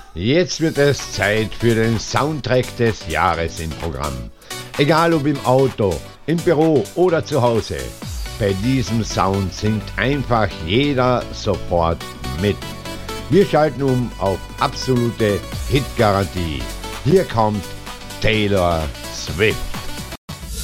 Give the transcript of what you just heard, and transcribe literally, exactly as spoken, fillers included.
Jetzt wird es Zeit für den Soundtrack des Jahres im Programm. Egal ob im Auto, im Büro oder zu Hause, bei diesem Sound singt einfach jeder sofort mit. Wir schalten um auf absolute Hitgarantie. Hier kommt Taylor Swift.